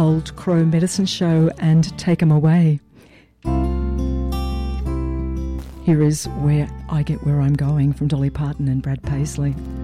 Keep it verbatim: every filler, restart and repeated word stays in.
Old Crow Medicine Show and Take 'Em Away. Here is Where I Get Where I'm Going from Dolly Parton and Brad Paisley.